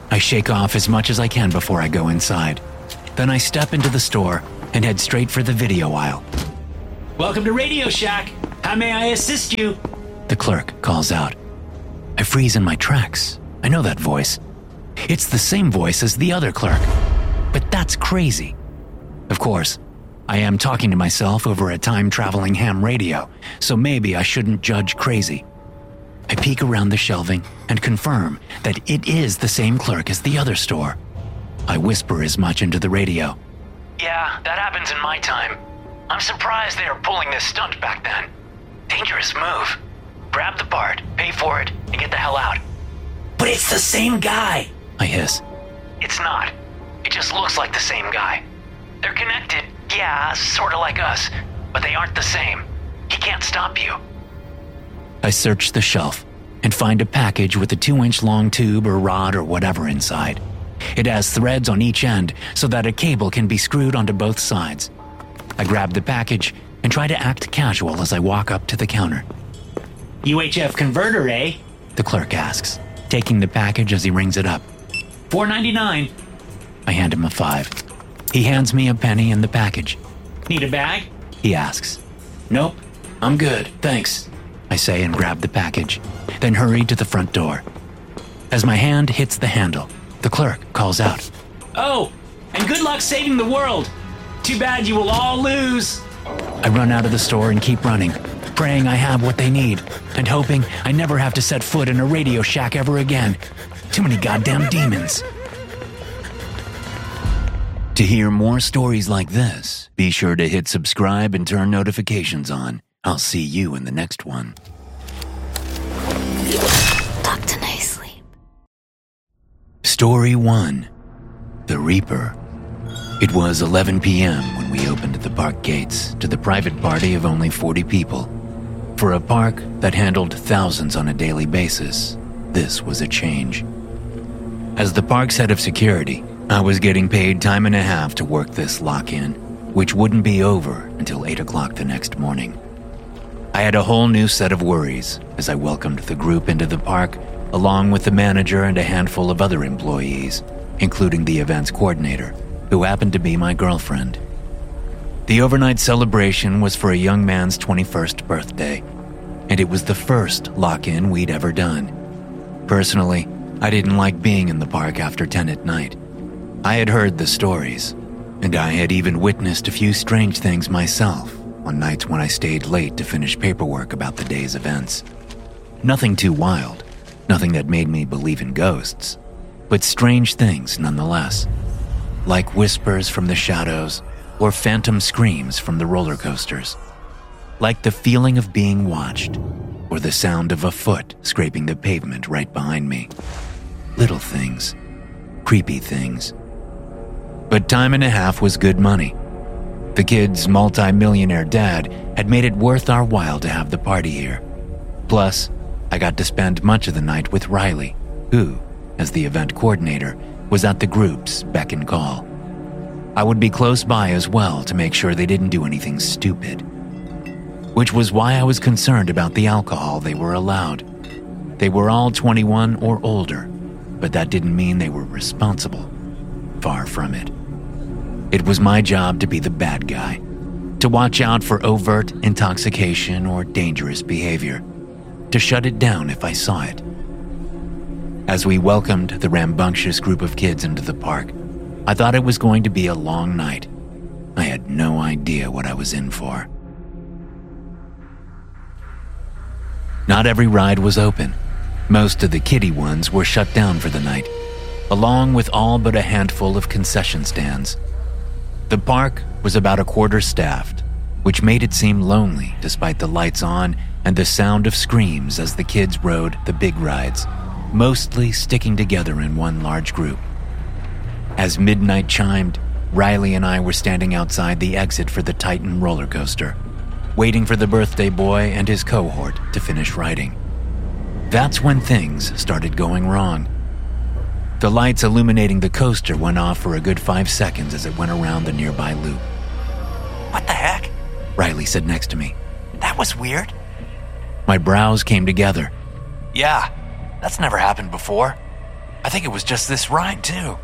Speaker 1: I shake off as much as I can before I go inside. Then I step into the store and head straight for the video aisle.
Speaker 2: Welcome to Radio Shack. How may I assist you?
Speaker 1: The clerk calls out. I freeze in my tracks. I know that voice. It's the same voice as the other clerk. But that's crazy. Of course, I am talking to myself over a time-traveling ham radio, so maybe I shouldn't judge crazy. I peek around the shelving and confirm that it is the same clerk as the other store. I whisper as much into the radio.
Speaker 2: Yeah, that happens in my time. I'm surprised they were pulling this stunt back then. Dangerous move. Grab the part, pay for it, and get the hell out. But it's the same guy,
Speaker 1: I hiss.
Speaker 2: It's not. It just looks like the same guy. They're connected, yeah, sort of like us, but they aren't the same. He can't stop you.
Speaker 1: I search the shelf and find a package with a 2-inch long tube or rod or whatever inside. It has threads on each end so that a cable can be screwed onto both sides. I grab the package and try to act casual as I walk up to the counter.
Speaker 2: UHF converter, eh?
Speaker 1: The clerk asks, taking the package as he rings it up.
Speaker 2: $4.99.
Speaker 1: I hand him a $5. He hands me a penny and the package.
Speaker 2: Need a bag?
Speaker 1: He asks.
Speaker 2: Nope. I'm good, thanks.
Speaker 1: I say and grab the package, then hurry to the front door. As my hand hits the handle, the clerk calls out.
Speaker 2: Oh, and good luck saving the world. Too bad you will all lose.
Speaker 1: I run out of the store and keep running, praying I have what they need, and hoping I never have to set foot in a Radio Shack ever again. Too many goddamn demons. To hear more stories like this, be sure to hit subscribe and turn notifications on. I'll see you in the next one.
Speaker 5: Dr. Nice Sleep.
Speaker 1: Story 1. The Reaper. It was 11 p.m. when we opened the park gates to the private party of only 40 people. For a park that handled thousands on a daily basis, this was a change. As the park's head of security, I was getting paid time and a half to work this lock-in, which wouldn't be over until 8 o'clock the next morning. I had a whole new set of worries as I welcomed the group into the park, along with the manager and a handful of other employees, including the events coordinator, who happened to be my girlfriend. The overnight celebration was for a young man's 21st birthday, and it was the first lock-in we'd ever done. Personally, I didn't like being in the park after 10 at night. I had heard the stories, and I had even witnessed a few strange things myself on nights when I stayed late to finish paperwork about the day's events. Nothing too wild, nothing that made me believe in ghosts, but strange things nonetheless, like whispers from the shadows or phantom screams from the roller coasters, like the feeling of being watched or the sound of a foot scraping the pavement right behind me. Little things, creepy things. But time and a half was good money. The kid's multi-millionaire dad had made it worth our while to have the party here. Plus, I got to spend much of the night with Riley, who, as the event coordinator, was at the group's beck and call. I would be close by as well to make sure they didn't do anything stupid. Which was why I was concerned about the alcohol they were allowed. They were all 21 or older, but that didn't mean they were responsible. Far from it. It was my job to be the bad guy, to watch out for overt intoxication or dangerous behavior, to shut it down if I saw it. As we welcomed the rambunctious group of kids into the park, I thought it was going to be a long night. I had no idea what I was in for. Not every ride was open. Most of the kiddie ones were shut down for the night, along with all but a handful of concession stands. The park was about a quarter staffed, which made it seem lonely despite the lights on and the sound of screams as the kids rode the big rides, mostly sticking together in one large group. As midnight chimed, Riley and I were standing outside the exit for the Titan roller coaster, waiting for the birthday boy and his cohort to finish riding. That's when things started going wrong. The lights illuminating the coaster went off for a good 5 seconds as it went around the nearby loop.
Speaker 2: What the heck?
Speaker 1: Riley said next to me.
Speaker 2: That was weird.
Speaker 1: My brows came together.
Speaker 2: Yeah, that's never happened before.
Speaker 1: I think it was just this ride, too.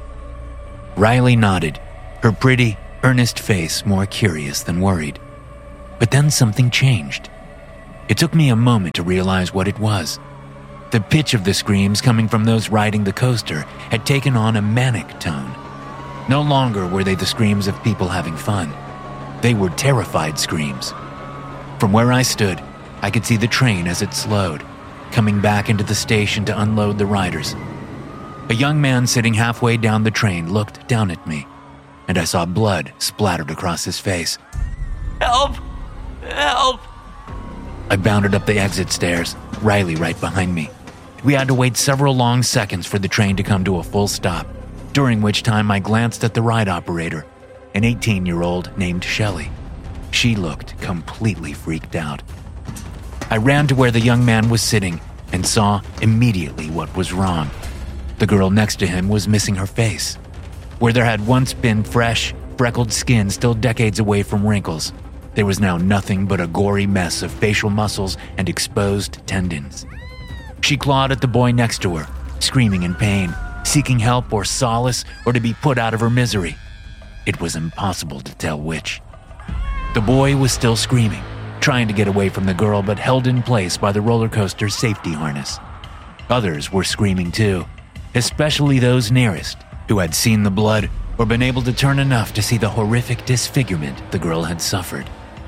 Speaker 1: Riley nodded, her pretty, earnest face more curious than worried. But then something changed. It took me a moment to realize what it was. The pitch of the screams coming from those riding the coaster had taken on a manic tone. No longer were they the screams of people having fun. They were terrified screams. From where I stood, I could see the train as it slowed, coming back into the station to unload the riders. A young man sitting halfway down the train looked down at me, and I saw blood splattered across his face. "Help! Help!" I bounded up the exit stairs, Riley right behind me. We had to wait several long seconds for the train to come to a full stop, during which time I glanced at the ride operator, an 18-year-old named Shelley. She looked completely freaked out. I ran to where the young man was sitting and saw immediately what was wrong. The girl next to him was missing her face. Where there had once been fresh, freckled skin still decades away from wrinkles, there was now nothing but a gory mess of facial muscles and exposed tendons. She clawed at the boy next to her, screaming in pain, seeking help or solace or to be put out of her misery. It was impossible to tell which. The boy was still screaming, trying to get away from the girl but held in place by the roller coaster's safety harness. Others were screaming too, especially those nearest, who had seen the blood or been able to turn enough to see the horrific disfigurement the girl had suffered.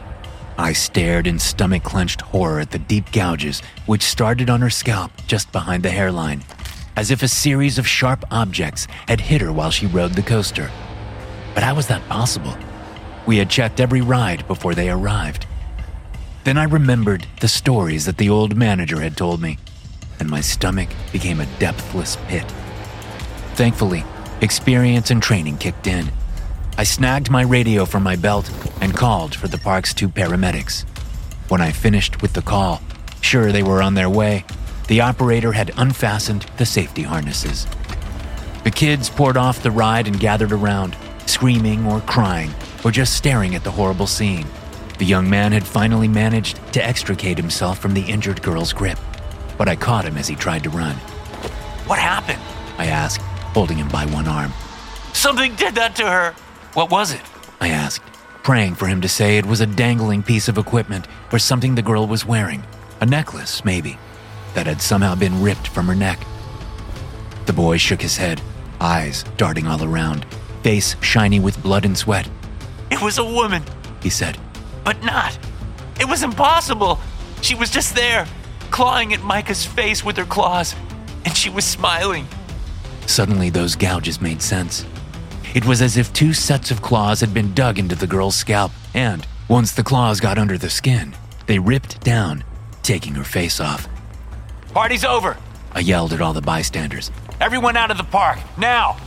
Speaker 1: I stared in stomach-clenched horror at the deep gouges which started on her scalp just behind the hairline, as if a series of sharp objects had hit her while she rode the coaster. But how was that possible? We had checked every ride before they arrived. Then I remembered the stories that the old manager had told me, and my stomach became a depthless pit. Thankfully, experience and training kicked in. I snagged my radio from my belt and called for the park's 2 paramedics. When I finished with the call, sure they were on their way, the operator had unfastened the safety harnesses. The kids poured off the ride and gathered around, screaming or crying, or just staring at the horrible scene. The young man had finally managed to extricate himself from the injured girl's grip, but I caught him as he tried to run. "What happened?" I asked, holding him by one arm. "Something did that to her." "What was it?" I asked, praying for him to say it was a dangling piece of equipment or something the girl was wearing, a necklace maybe, that had somehow been ripped from her neck. The boy shook his head, eyes darting all around, face shiny with blood and sweat. "It was a woman," he said. "But not. It was impossible. She was just there, clawing at Micah's face with her claws, and she was smiling." Suddenly those gouges made sense. It was as if 2 sets of claws had been dug into the girl's scalp, and once the claws got under the skin, they ripped down, taking her face off. "Party's over," I yelled at all the bystanders. "Everyone out of the park, now!"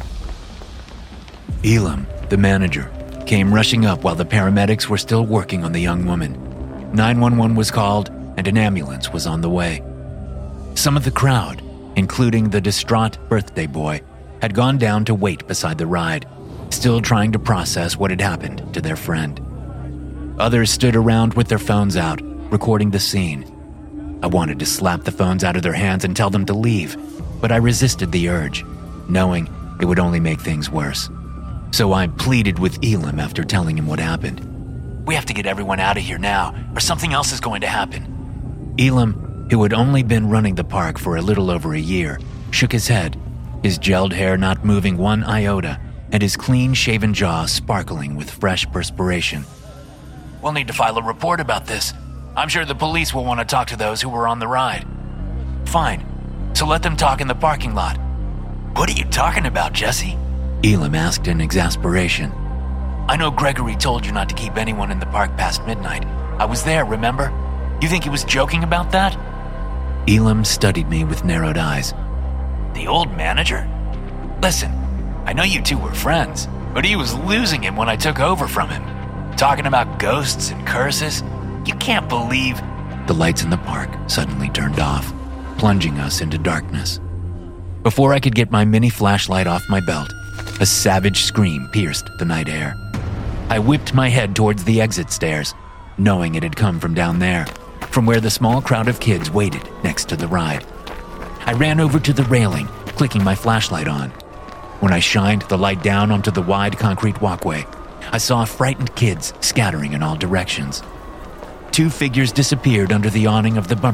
Speaker 1: Elam, the manager, came rushing up while the paramedics were still working on the young woman. 911 was called, and an ambulance was on the way. Some of the crowd, including the distraught birthday boy, had gone down to wait beside the ride, still trying to process what had happened to their friend. Others stood around with their phones out, recording the scene. I wanted to slap the phones out of their hands and tell them to leave, but I resisted the urge, knowing it would only make things worse. So I pleaded with Elam after telling him what happened. "We have to get everyone out of here now, or something else is going to happen." Elam, who had only been running the park for a little over a year, shook his head, his gelled hair not moving one iota, and his clean-shaven jaw sparkling with fresh perspiration. "We'll need to file a report about this. I'm sure the police will want to talk to those who were on the ride." "Fine, so let them talk in the parking lot." "What are you talking about, Jesse?" Elam asked in exasperation. "I know Gregory told you not to keep anyone in the park past midnight. I was there, remember? You think he was joking about that?" Elam studied me with narrowed eyes. "The old manager? Listen, I know you two were friends, but he was losing it when I took over from him. Talking about ghosts and curses. You can't believe..." The lights in the park suddenly turned off, plunging us into darkness. Before I could get my mini flashlight off my belt, a savage scream pierced the night air. I whipped my head towards the exit stairs, knowing it had come from down there, from where the small crowd of kids waited next to the ride. I ran over to the railing, clicking my flashlight on. When I shined the light down onto the wide concrete walkway, I saw frightened kids scattering in all directions. 2 figures disappeared under the awning of the bumper